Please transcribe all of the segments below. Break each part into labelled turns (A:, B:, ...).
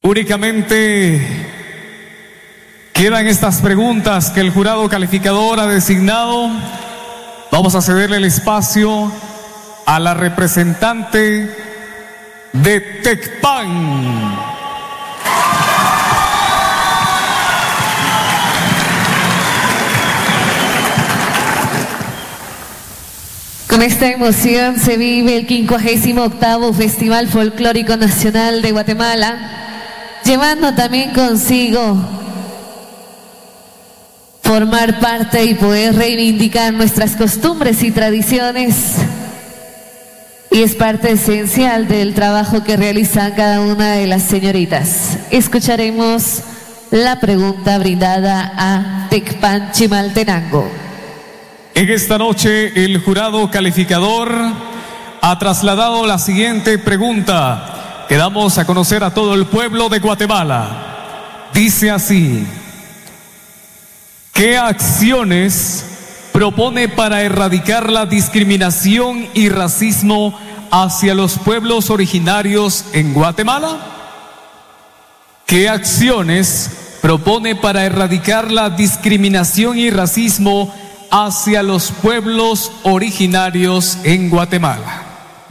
A: Únicamente quedan estas preguntas que el jurado calificador ha designado. Vamos a cederle el espacio a la representante de Tecpan.
B: Con esta emoción se vive el 58º Festival Folclórico Nacional de Guatemala, llevando también consigo formar parte y poder reivindicar nuestras costumbres y tradiciones. Y es parte esencial del trabajo que realizan cada una de las señoritas. Escucharemos la pregunta brindada a Tecpan Chimaltenango.
A: En esta noche el jurado calificador ha trasladado la siguiente pregunta que damos a conocer a todo el pueblo de Guatemala. Dice así: ¿qué acciones propone para erradicar la discriminación y racismo hacia los pueblos originarios en Guatemala? ¿Qué acciones propone para erradicar la discriminación y racismo hacia los pueblos originarios en Guatemala?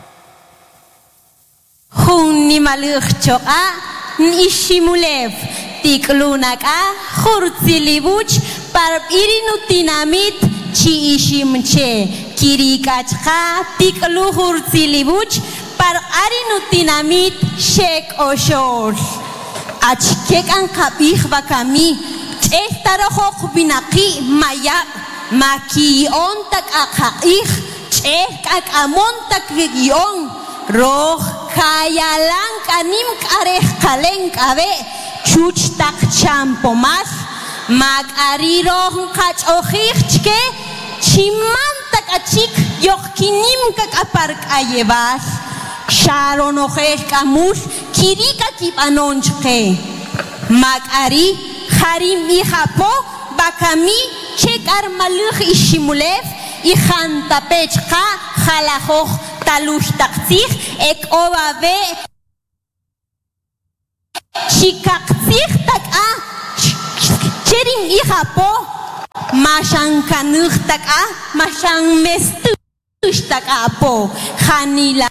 C: Junimalurchoa Nishimulev Tiklunaka Jurtzilibuch par irinutinamit chi ishimche kirikachka tiklu Jurtzilibuch par arinutinamit shek oshor achkekan kabih bakami estarojo binaki mayab Maki ontak akaich, chek amontak vigion, roh kayalang kanim kareh kaleng kabe, chuch tak champomas, mag ariroh kach ochich chimantak achik yokinim kakapark ayebas, sharon ochech kamush kirika kipanonchke, mag ari harim ihapo bakami. Chekar maluch ishimulev y jantapechka jalajoch talush takzich ek obabe chikakzich tak a cherim ihapo mashan kanuch tak a mashan mestush tak a po janila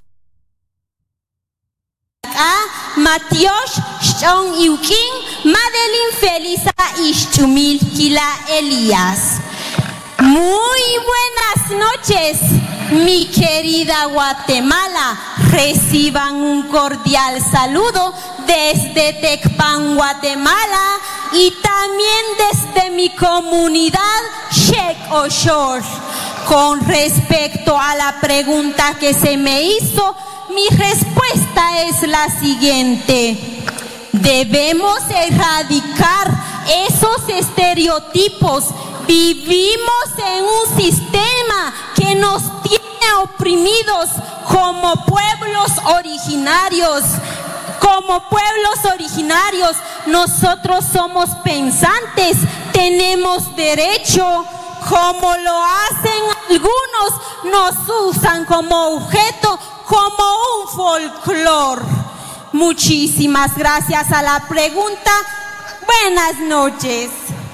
C: Matiosh Shon Yukin Madeline Felisa Ishtumil Kila Elías. Muy buenas noches, mi querida Guatemala. Reciban un cordial saludo desde Tecpan, Guatemala, y también desde mi comunidad Sheikh Oshor. Con respecto a la pregunta que se me hizo, mi respuesta es la siguiente: debemos erradicar esos estereotipos. Vivimos en un sistema que nos tiene oprimidos como pueblos originarios. Como pueblos originarios, nosotros somos pensantes, tenemos derecho. Como lo hacen algunos, nos usan como objeto, como un folclor. Muchísimas gracias a la pregunta. Buenas noches.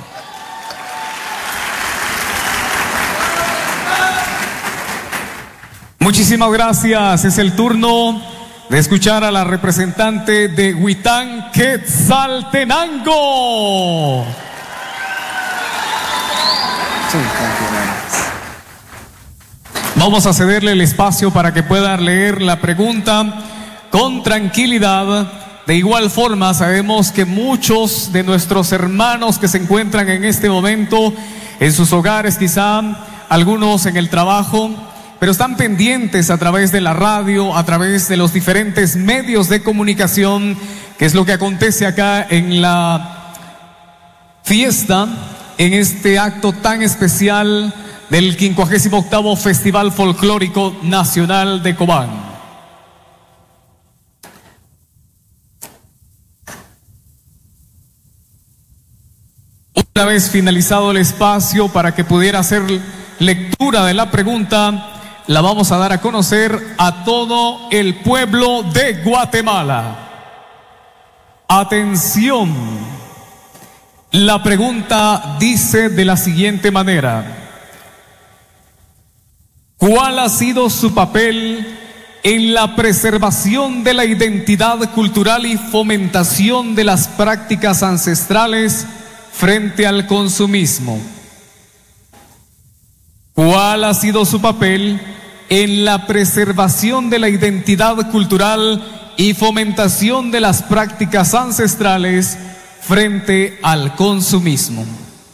A: Muchísimas gracias. Es el turno de escuchar a la representante de Huitán, Quetzaltenango. Vamos a cederle el espacio para que pueda leer la pregunta con tranquilidad. De igual forma, sabemos que muchos de nuestros hermanos que se encuentran en este momento en sus hogares, quizá algunos en el trabajo, pero están pendientes a través de la radio, a través de los diferentes medios de comunicación, que es lo que acontece acá en la fiesta, en este acto tan especial del 58º Festival Folclórico Nacional de Cobán. Una vez finalizado el espacio para que pudiera hacer lectura de la pregunta, la vamos a dar a conocer a todo el pueblo de Guatemala. Atención. La pregunta dice de la siguiente manera: ¿cuál ha sido su papel en la preservación de la identidad cultural y fomentación de las prácticas ancestrales frente al consumismo? ¿Cuál ha sido su papel en la preservación de la identidad cultural y fomentación de las prácticas ancestrales frente al consumismo?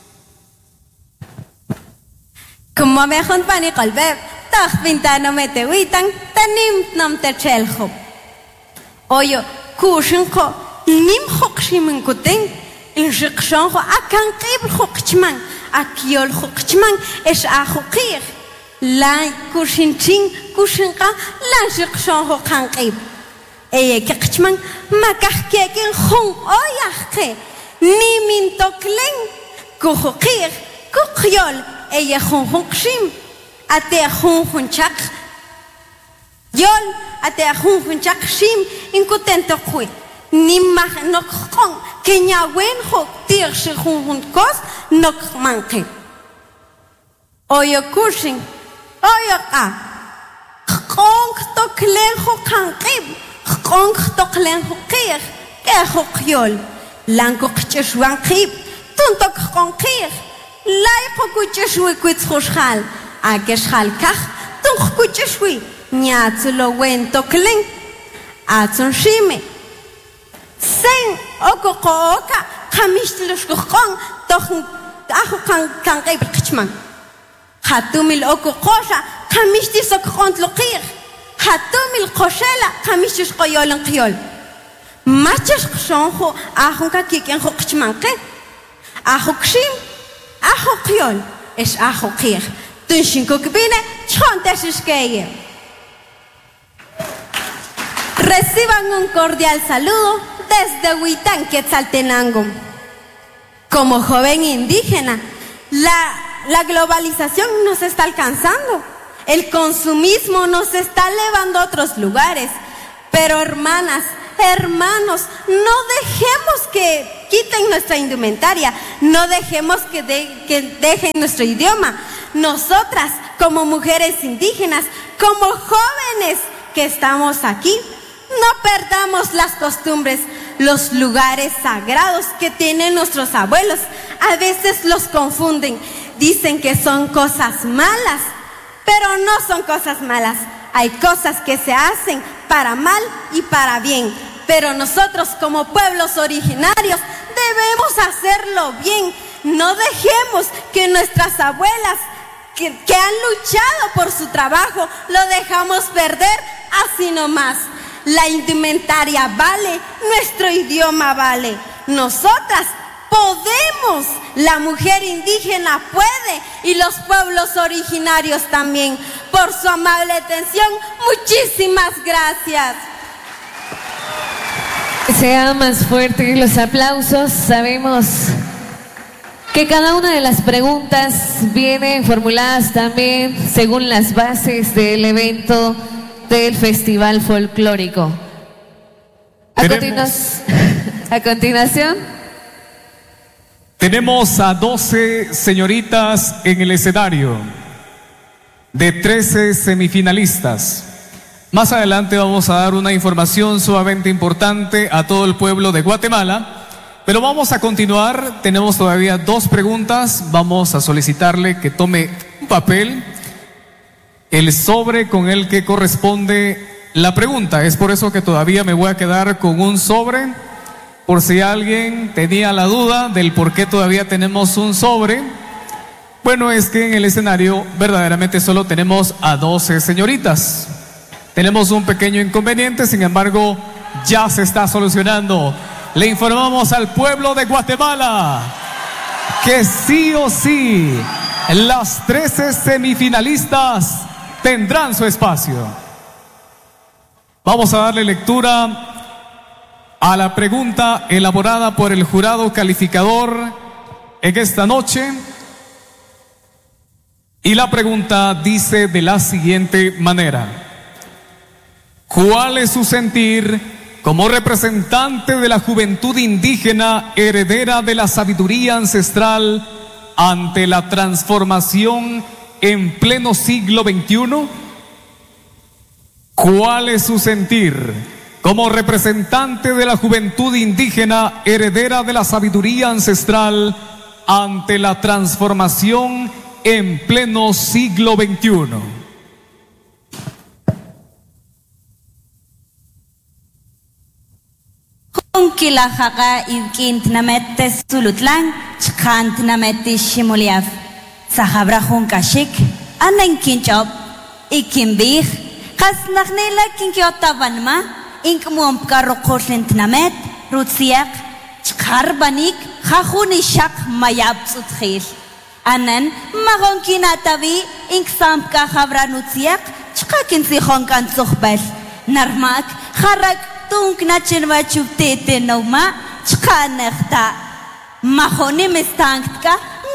C: Como me han pani qalbeb, tag pintano metewitan, tanim nam tercheljo. Oyo, kushinko, nim hokshimin kutin, in shikshanjo, akan qibl hokchman, akiol hokchman, es ahokir. La kushinchin, kushinka, la shikshanjo kan qib. Eye kechman, makahkekin hong oyahke, ni min toklen, kuhokir, kukyol. Ella junjunchim, ate junjunchak, yol, ate junjunchak shim, incutento kui, ni mag nok kong, kenya wen ho, tir shi junjunkos, nok manke. Oyo kurshin, oyo ka, kong toklen ho kankib, kong toklen ho kir, ke ho kyol, lanko kcheshwan kib, tuntok kong kir. Laipo kucheshwi kutzhushal, akeshal kach, tung kucheshwi, nyatsulo wento kling, atsun shime. Sen okoko oka, kamishtilush kong, tohn ahu kan kachman. Hatumil okokosha, kamishtis okont lokir. Hatumil koshela, kamishtis koyolon kyol. Machas shonho, ahunka kiken hokchmanke. Ahukshim. Ajoquiol es ajoquir. Tunshinko kbine, chonteshishkeye. Reciban un cordial saludo desde Huitán, Quetzaltenango. Como joven indígena, la globalización nos está alcanzando. El consumismo nos está elevando a otros lugares. Pero hermanas, hermanos, no dejemos que quiten nuestra indumentaria, no dejemos que dejen nuestro idioma. Nosotras, como mujeres indígenas, como jóvenes que estamos aquí, no perdamos las costumbres, los lugares sagrados que tienen nuestros abuelos. A veces los confunden, dicen que son cosas malas, pero no son cosas malas. Hay cosas que se hacen para mal y para bien. Pero nosotros como pueblos originarios debemos hacerlo bien. No dejemos que nuestras abuelas que han luchado por su trabajo lo dejamos perder así nomás. La indumentaria vale, nuestro idioma vale. Nosotras podemos, la mujer indígena puede y los pueblos originarios también. Por su amable atención, muchísimas gracias.
B: Sean más fuertes los aplausos. Sabemos que cada una de las preguntas vienen formuladas también según las bases del evento del Festival Folclórico. A continuación.
A: Tenemos a 12 señoritas en el escenario, de 13 semifinalistas. Más adelante vamos a dar una información sumamente importante a todo el pueblo de Guatemala, pero vamos a continuar. Tenemos todavía 2 preguntas. Vamos a solicitarle que tome un papel, el sobre con el que corresponde la pregunta. Es por eso que todavía me voy a quedar con un sobre, por si alguien tenía la duda del por qué todavía tenemos un sobre. Bueno, es que en el escenario verdaderamente solo tenemos a 12 señoritas. Tenemos un pequeño inconveniente, sin embargo, ya se está solucionando. Le informamos al pueblo de Guatemala que sí o sí, las 13 semifinalistas tendrán su espacio. Vamos a darle lectura a la pregunta elaborada por el jurado calificador en esta noche. Y la pregunta dice de la siguiente manera: ¿cuál es su sentir como representante de la juventud indígena heredera de la sabiduría ancestral ante la transformación en pleno siglo XXI? ¿Cuál es su sentir como representante de la juventud indígena heredera de la sabiduría ancestral ante la transformación en pleno siglo XXI?
D: Kilahaga ilkin tnamette sulutlan chkan tnamette shimuliaf sahabra hunkashik anan kinchop ikimbih kasnakhnela kinkyotavanma inkmuam karrokolin tnamet rutsiak chkarbanik khahunishak mayab sutkhil anan magon kinatavi inksamp ka khabra nutsiak chkakin si honkan sukhbal narmak kharak tung nachenwa chuptete nauma chkanakta mahoni mestangtka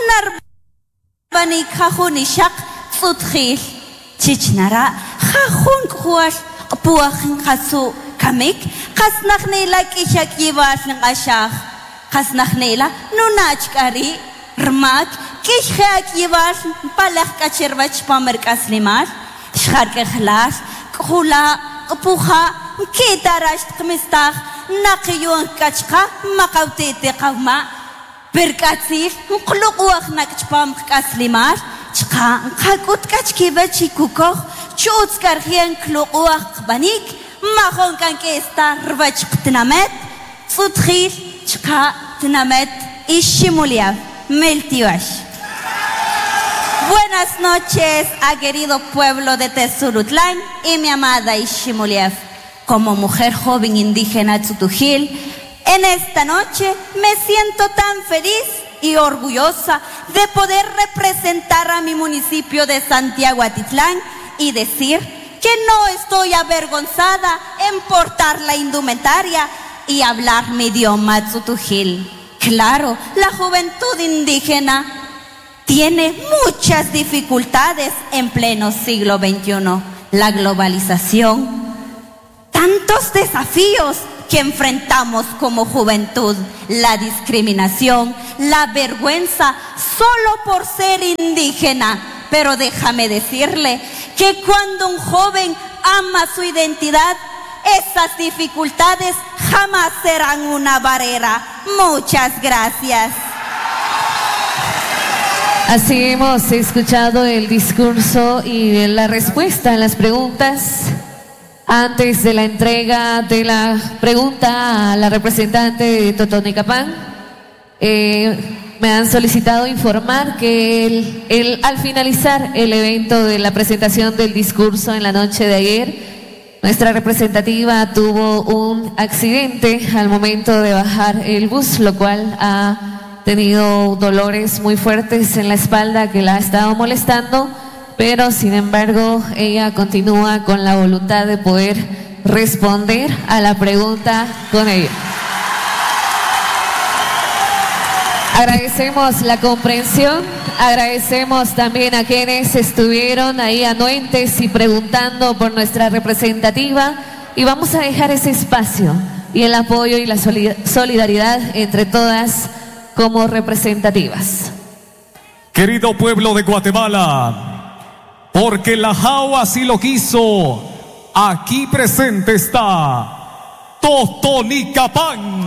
D: narbani khahuni shak sutkhil chichnara khahun khwal puakhin khasu kamik khasnakhnela kishak yibal ngashakh khasnakhnela nunachkari rmak kishak yibal palakh kacherwach pamerkaslimal shkharke khlas khula puha Kitarash kmistah nakiyuan kachka makawtete qawma perkatsil qluqwaq nakchpam kaslimar chqa qakut kachkiba chikukoq chutskar hien qluqwaq banik mahon kan que esta rbach tnamet futkhil chqa tnamet ishimuliab meltiwash. Buenas noches a querido pueblo de Tezulutlán y mi amada Ishimuliab. Como mujer joven indígena Tzutujil, en esta noche me siento tan feliz y orgullosa de poder representar a mi municipio de Santiago Atitlán y decir que no estoy avergonzada en portar la indumentaria y hablar mi idioma Tzutujil. Claro, la juventud indígena tiene muchas dificultades en pleno siglo XXI. La globalización, tantos desafíos que enfrentamos como juventud, la discriminación, la vergüenza solo por ser indígena. Pero déjame decirle que cuando un joven ama su identidad, esas dificultades jamás serán una barrera. Muchas gracias.
B: Así hemos escuchado el discurso y la respuesta a las preguntas. Antes de la entrega de la pregunta a la representante de Totonicapán, me han solicitado informar que al finalizar el evento de la presentación del discurso en la noche de ayer, nuestra representativa tuvo un accidente al momento de bajar el bus, lo cual ha tenido dolores muy fuertes en la espalda que la ha estado molestando, pero sin embargo ella continúa con la voluntad de poder responder a la pregunta con ella. Agradecemos la comprensión, agradecemos también a quienes estuvieron ahí anuentes y preguntando por nuestra representativa, y vamos a dejar ese espacio y el apoyo y la solidaridad entre todas como representativas.
A: Querido pueblo de Guatemala, porque la JAO así lo quiso, aquí presente está Totonicapán.